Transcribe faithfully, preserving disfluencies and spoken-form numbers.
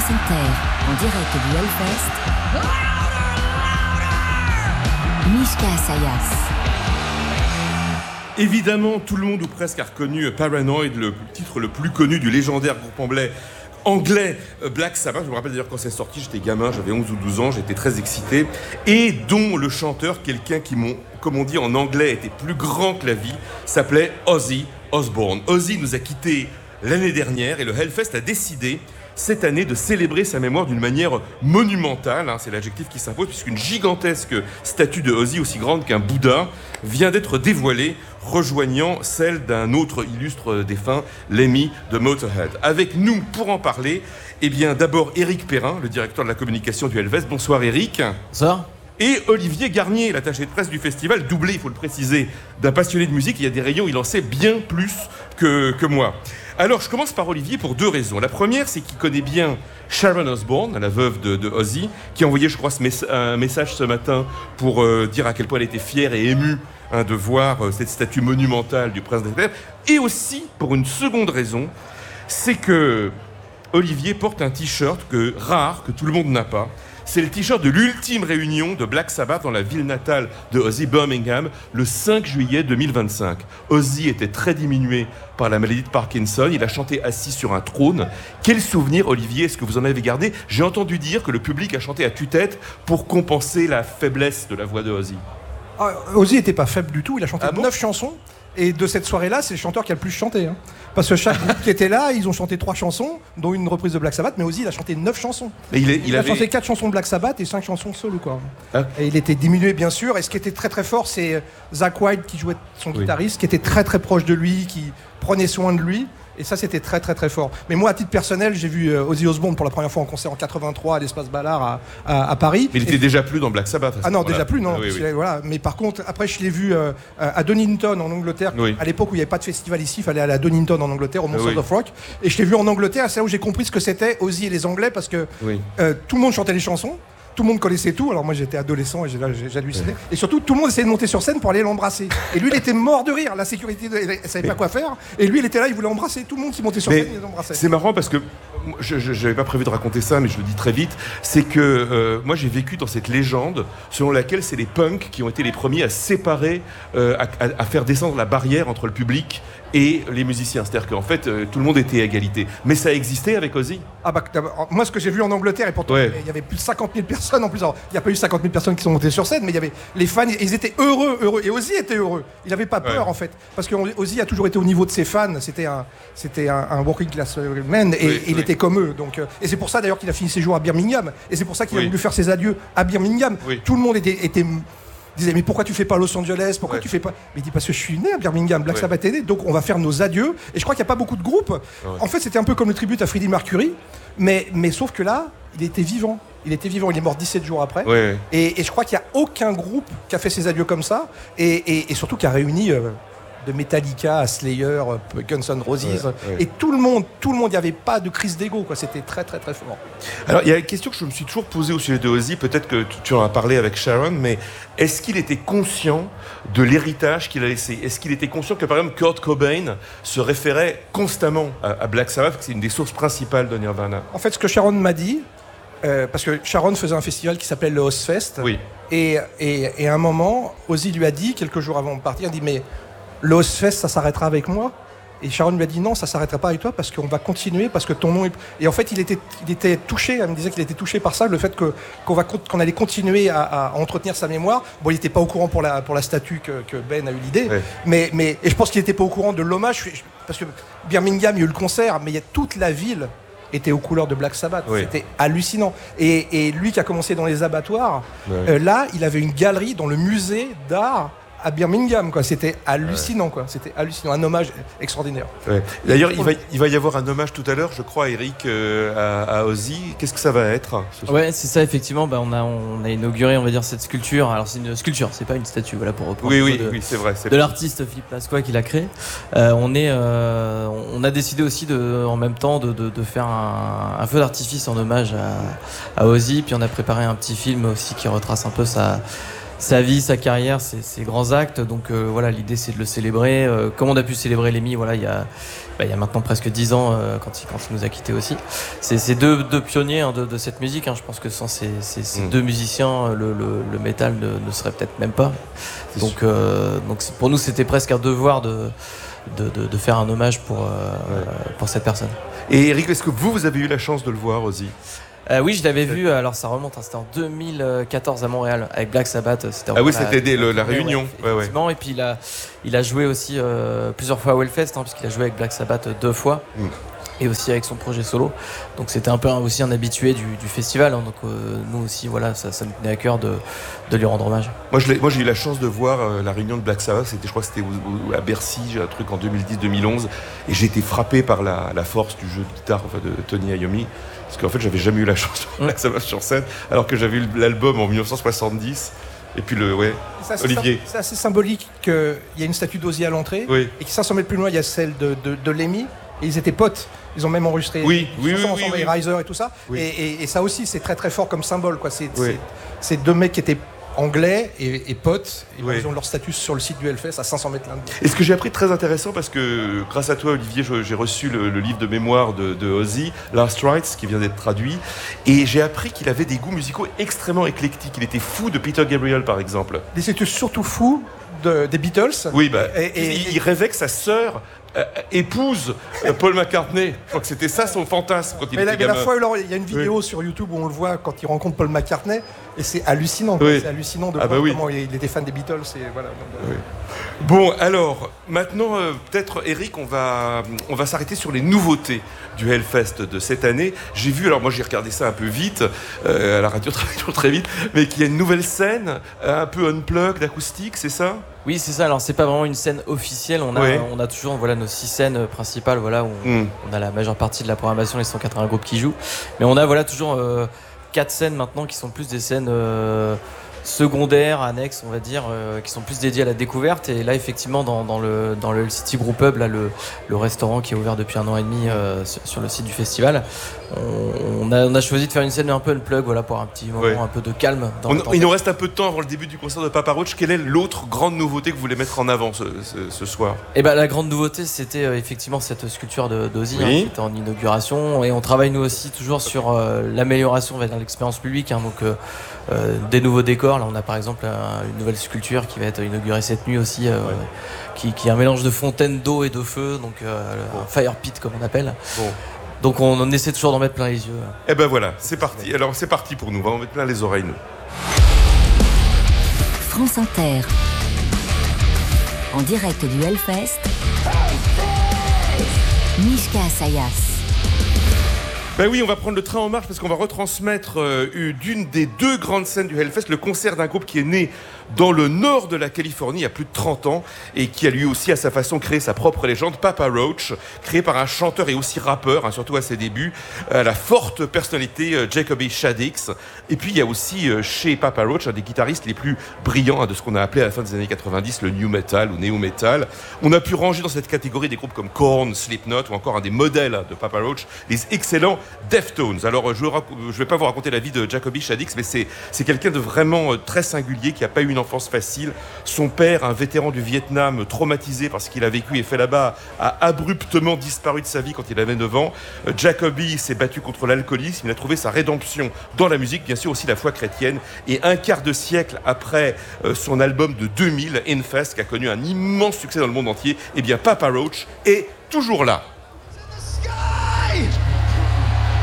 France Inter, en direct du Hellfest, Mishka Asayas. Évidemment, tout le monde ou presque a reconnu Paranoid, le titre le plus connu du légendaire groupe anglais, anglais Black Sabbath. Je me rappelle d'ailleurs quand c'est sorti, j'étais gamin, j'avais onze ou douze ans, j'étais très excité. Et dont le chanteur, quelqu'un qui, m'ont, comme on dit en anglais, était plus grand que la vie, s'appelait Ozzy Osbourne. Ozzy nous a quittés l'année dernière et le Hellfest a décidé cette année de célébrer sa mémoire d'une manière monumentale, hein, c'est l'adjectif qui s'impose, puisqu'une gigantesque statue de Ozzy, aussi grande qu'un Bouddha, vient d'être dévoilée, rejoignant celle d'un autre illustre défunt, Lemmy de Motorhead. Avec nous, pour en parler, eh bien, d'abord Éric Perrin, le directeur de la communication du Hellfest. Bonsoir Éric. Bonsoir. Et Olivier Garnier, l'attaché de presse du festival, doublé, il faut le préciser, d'un passionné de musique. Il y a des rayons, il en sait bien plus que, que moi. Alors, je commence par Olivier pour deux raisons. La première, c'est qu'il connaît bien Sharon Osbourne, la veuve de, de Ozzy, qui a envoyé, je crois, ce mes- un message ce matin pour euh, dire à quel point elle était fière et émue hein, de voir euh, cette statue monumentale du prince d'Angleterre. Et aussi, pour une seconde raison, c'est que Olivier porte un t-shirt que, rare, que tout le monde n'a pas. C'est le t-shirt de l'ultime réunion de Black Sabbath dans la ville natale de Ozzy, Birmingham, le cinq juillet deux mille vingt-cinq. Ozzy était très diminué par la maladie de Parkinson. Il a chanté assis sur un trône. Quel souvenir, Olivier, est-ce que vous en avez gardé ? J'ai entendu dire que le public a chanté à tue-tête pour compenser la faiblesse de la voix de Ozzy. Ah, Ozzy n'était pas faible du tout. Il a chanté Ah bon ? neuf chansons. Et de cette soirée-là, c'est le chanteur qui a le plus chanté. Hein. Parce que chaque groupe qui était là, ils ont chanté trois chansons, dont une reprise de Black Sabbath, mais Ozzy, il a chanté neuf chansons. Et il, est, il, il a avait... chanté quatre chansons de Black Sabbath et cinq chansons solo, quoi. Ah. Et il était diminué, bien sûr. Et ce qui était très très fort, c'est Zakk Wylde qui jouait son Oui. guitariste, qui était très très proche de lui, qui prenait soin de lui. Et ça, c'était très très très fort. Mais moi, à titre personnel, j'ai vu euh, Ozzy Osbourne pour la première fois en concert en quatre-vingt-trois à l'Espace Ballard à, à, à Paris. Mais il était et... déjà plus dans Black Sabbath. Ah non, voilà. déjà plus, non. Ah, oui, oui. Voilà. Mais par contre, après, je l'ai vu euh, à Donington en Angleterre. Oui. À l'époque où il n'y avait pas de festival ici, il fallait aller à Donington en Angleterre, au Monsters oui. of Rock. Et je l'ai vu en Angleterre, c'est là où j'ai compris ce que c'était Ozzy et les Anglais, parce que Oui. euh, tout le monde chantait les chansons. Tout le monde connaissait tout, alors moi j'étais adolescent et j'ai, j'hallucinais. Et surtout, tout le monde essayait de monter sur scène pour aller l'embrasser. Et lui, il était mort de rire. La sécurité, elle, elle savait pas quoi faire. Et lui, il était là, il voulait embrasser. Tout le monde qui montait sur Mais scène, il l'embrassait. c'est marrant parce que je n'avais pas prévu de raconter ça, mais je le dis très vite. C'est que euh, moi, j'ai vécu dans cette légende selon laquelle c'est les punks qui ont été les premiers à séparer, euh, à, à, à faire descendre la barrière entre le public et les musiciens. C'est-à-dire qu'en fait, euh, tout le monde était à égalité. Mais ça existait avec Ozzy ? Ah bah, moi, ce que j'ai vu en Angleterre, et pourtant, Ouais. il y avait plus de cinquante mille personnes en plus. Alors, il n'y a pas eu cinquante mille personnes qui sont montées sur scène, mais il y avait les fans, ils étaient heureux, heureux. Et Ozzy était heureux. Il n'avait pas peur, Ouais. en fait. Parce que Ozzy a toujours été au niveau de ses fans. C'était un, c'était un, un working class man, et, Oui, et il oui. était comme eux. Donc, euh, et c'est pour ça, d'ailleurs, qu'il a fini ses jours à Birmingham. Et c'est pour ça qu'il Oui. a voulu faire ses adieux à Birmingham. Oui. Tout le monde était... était disait mais pourquoi tu fais pas Los Angeles, pourquoi Ouais. tu fais pas, mais il dit parce que je suis né à Birmingham, Black Ouais. Sabbath est né, donc on va faire nos adieux. Et je crois qu'il n'y a pas beaucoup de groupes. Ouais. En fait, c'était un peu comme le tribut à Freddie Mercury, mais mais sauf que là, il était vivant. Il était vivant, il est mort dix-sept jours après. Ouais. Et, et je crois qu'il n'y a aucun groupe qui a fait ses adieux comme ça, et, et, et surtout qui a réuni euh, de Metallica à Slayer, euh, Guns N' Roses, Ouais, ouais. et tout le monde, tout le monde, il n'y avait pas de crise d'ego, quoi. C'était très très très fort. Alors, il y a une question que je me suis toujours posée au sujet de Ozzy. Peut-être que tu- tu en as parlé avec Sharon, mais est-ce qu'il était conscient de l'héritage qu'il a laissé ? Est-ce qu'il était conscient que, par exemple, Kurt Cobain se référait constamment à, à Black Sabbath, que c'est une des sources principales de Nirvana ? En fait, ce que Sharon m'a dit, euh, parce que Sharon faisait un festival qui s'appelle le Ozfest, Oui. et, et, et à un moment, Ozzy lui a dit, quelques jours avant de partir, il dit mais le Ozfest, ça s'arrêtera avec moi ? Et Sharon lui a dit non, ça s'arrêtera pas avec toi parce qu'on va continuer, parce que ton nom est... Et en fait, il était, il était touché, elle me disait qu'il était touché par ça, le fait que, qu'on, va, qu'on allait continuer à, à entretenir sa mémoire. Bon, il n'était pas au courant pour la, pour la statue que, que Ben a eu l'idée, Ouais. mais, mais, et je pense qu'il n'était pas au courant de l'hommage, parce que Birmingham, il y a eu le concert, mais il y a toute la ville était aux couleurs de Black Sabbath. Oui. C'était hallucinant. Et, et lui qui a commencé dans les abattoirs, Ouais. euh, là, il avait une galerie dans le musée d'art à Birmingham, quoi. C'était hallucinant, quoi. C'était hallucinant, un hommage extraordinaire. Ouais. D'ailleurs, il va, il va y avoir un hommage tout à l'heure, je crois, Eric, euh, à, à Ozzy. Qu'est-ce que ça va être ce soir ? Ouais, c'est ça, effectivement. Bah, on, a, on a inauguré, on va dire, cette sculpture. Alors, c'est une sculpture, c'est pas une statue, voilà, pour reprendre Oui, le oui, mot de, oui, c'est vrai. C'est de l'artiste Philippe Lascois qui l'a créé. Euh, on, est, euh, on a décidé aussi, de, en même temps, de, de, de faire un, un feu d'artifice en hommage à, à Ozzy. Puis, on a préparé un petit film aussi qui retrace un peu sa. sa vie, sa carrière, ses, ses grands actes. Donc euh, voilà, l'idée c'est de le célébrer. Euh, comme on a pu célébrer Lemmy, voilà, il y a, bah, il y a maintenant presque dix ans euh, quand, il, quand il nous a quittés aussi. C'est, c'est deux, deux pionniers hein, de, de cette musique. Hein. Je pense que sans ces, ces, ces mmh. deux musiciens, le, le, le métal ne, ne serait peut-être même pas. Donc, euh, donc pour nous, c'était presque un devoir de, de, de, de faire un hommage pour, euh, ouais. pour cette personne. Et Eric, est-ce que vous, vous avez eu la chance de le voir aussi ? Euh, oui, je l'avais vu, alors ça remonte, hein, c'était en deux mille quatorze à Montréal avec Black Sabbath. C'était ah oui, c'était la, la, la réunion. Ouais, ouais, effectivement, ouais. Et puis il a, il a joué aussi euh, plusieurs fois à Hellfest, hein, puisqu'il a joué avec Black Sabbath deux fois. Mm. Et aussi avec son projet solo. Donc c'était un peu un, aussi un habitué du, du festival. Hein, donc euh, nous aussi, voilà, ça, ça nous tenait à cœur de, de lui rendre hommage. Moi, je l'ai, moi j'ai eu la chance de voir euh, la réunion de Black Sabbath. C'était, je crois que c'était au, au, à Bercy, un truc en deux mille dix deux mille onze. Et j'ai été frappé par la, la force du jeu de guitare enfin, de Tony Iommi. Parce qu'en fait, j'avais jamais eu la chance de voir Black Sabbath sur scène, alors que j'avais eu l'album en dix-neuf cent soixante-dix. Et puis le, ouais, c'est assez Olivier. C'est assez symbolique qu'il y a une statue d'Ozzy à l'entrée. Oui. Et que cinq cents mètres plus loin, il y a celle de, de, de Lemmy. Et ils étaient potes. Ils ont même enregistré oui, ils oui, sont oui, ensemble, oui, les oui. Riser et tout ça. Oui. Et, et, et ça aussi, c'est très très fort comme symbole. Quoi. C'est, oui. c'est, c'est deux mecs qui étaient anglais et, et potes. Et oui. ils ont leur statut sur le site du Hellfest à cinq cents mètres l'un de l'autre. Et ce que j'ai appris très intéressant, parce que grâce à toi, Olivier, je, j'ai reçu le, le livre de mémoire de, de Ozzy, Last Rites, qui vient d'être traduit. Et j'ai appris qu'il avait des goûts musicaux extrêmement éclectiques. Il était fou de Peter Gabriel, par exemple. Et c'était surtout fou de, des Beatles. Oui, bah, et, et, il, il rêvait que sa sœur Euh, épouse euh, Paul McCartney. Je crois que c'était ça son fantasme quand il mais était la, gamin. Mais la fois, alors, il y a une vidéo oui. sur YouTube où on le voit quand il rencontre Paul McCartney et c'est hallucinant. Oui. C'est hallucinant de ah voir bah oui. comment il était fan des Beatles. Et voilà. Oui. Bon, alors maintenant, euh, peut-être Eric, on va on va s'arrêter sur les nouveautés du Hellfest de cette année. J'ai vu, alors moi j'ai regardé ça un peu vite euh, à la radio très, très vite, mais qu'il y a une nouvelle scène un peu unplugged, acoustique, c'est ça ? Oui, c'est ça. Alors, c'est pas vraiment une scène officielle. On a, ouais. on a toujours voilà, nos six scènes principales voilà, où on, mm. on a la majeure partie de la programmation, les cent quatre-vingts groupes qui jouent. Mais on a voilà, toujours euh, quatre scènes maintenant qui sont plus des scènes euh, secondaires, annexes, on va dire, euh, qui sont plus dédiées à la découverte. Et là, effectivement, dans, dans, le, dans le City Brew Pub, là, le, le restaurant qui est ouvert depuis un an et demi euh, sur, sur le site du festival, on, on, a, on a choisi de faire une scène un peu unplug voilà, pour un petit moment ouais. un peu de calme. Dans on, le temps il nous reste un peu de temps avant le début du concert de Papa Roach. Quelle est l'autre grande nouveauté que vous voulez mettre en avant ce, ce, ce soir ? Eh ben, la grande nouveauté, c'était euh, effectivement cette sculpture de, d'Ozzy oui. hein, qui était en inauguration. Et on travaille nous aussi toujours sur euh, l'amélioration de l'expérience publique. Hein, donc euh, euh, des nouveaux décors. Là, on a par exemple un, une nouvelle sculpture qui va être inaugurée cette nuit aussi, euh, ouais. qui, qui est un mélange de fontaine d'eau et de feu, donc euh, bon. un fire pit comme on appelle. Bon. Donc on, on essaie toujours d'en mettre plein les yeux. Eh ben voilà, c'est parti. Alors c'est parti pour nous. On va en mettre plein les oreilles nous. France Inter. En direct du Hellfest. Mishka Asayas. Ben oui, on va prendre le train en marche parce qu'on va retransmettre euh, d'une des deux grandes scènes du Hellfest, le concert d'un groupe qui est né dans le nord de la Californie il y a plus de trente ans et qui a lui aussi à sa façon créé sa propre légende, Papa Roach, créé par un chanteur et aussi rappeur, hein, surtout à ses débuts, euh, la forte personnalité euh, Jacoby Shaddix. Et puis il y a aussi euh, chez Papa Roach un des guitaristes les plus brillants hein, de ce qu'on a appelé à la fin des années quatre-vingt-dix le new metal ou néo metal. On a pu ranger dans cette catégorie des groupes comme Korn, Slipknot ou encore un des modèles hein, de Papa Roach, les excellents Deftones. Alors je ne vais pas vous raconter la vie de Jacoby Shaddix, mais c'est, c'est quelqu'un de vraiment euh, très singulier qui n'a pas eu une enfance facile. Son père, un vétéran du Vietnam, traumatisé par ce qu'il a vécu et fait là-bas, a abruptement disparu de sa vie quand il avait neuf ans. Euh, Jacoby s'est battu contre l'alcoolisme, il a trouvé sa rédemption dans la musique, bien sûr aussi la foi chrétienne. Et un quart de siècle après euh, son album de deux mille, Infest, qui a connu un immense succès dans le monde entier, eh bien Papa Roach est toujours là.